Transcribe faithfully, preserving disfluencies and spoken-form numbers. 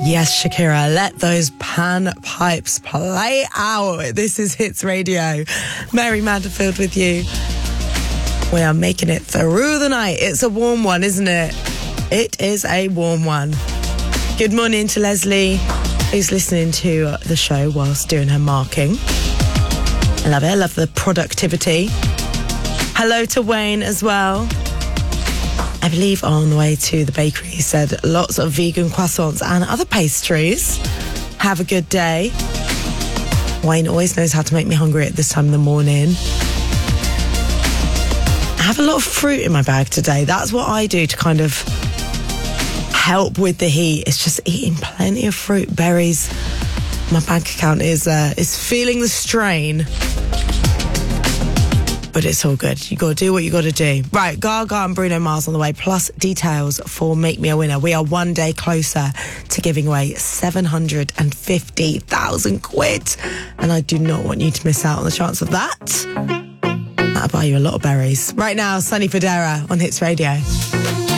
Yes, Shakira, let those pan pipes play out. This is Hits Radio. Mary Manderfield with you. We are making it through the night. It's a warm one, isn't it? It is a warm one. Good morning to Leslie, who's listening to the show whilst doing her marking. I love it. I love the productivity. Hello to Wayne as well. I believe on the way to the bakery, he said lots of vegan croissants and other pastries. Have a good day. Wayne always knows how to make me hungry at this time of the morning. I have a lot of fruit in my bag today. That's what I do to kind of help with the heat. It's just eating plenty of fruit, berries. My bank account is uh, is feeling the strain. But it's all good. You got to do what you got to do. Right, Gaga and Bruno Mars on the way, plus details for Make Me a Winner. We are one day closer to giving away seven hundred fifty thousand quid. And I do not want you to miss out on the chance of that. That'll buy you a lot of berries. Right now, Sonny Fodera on Hits Radio.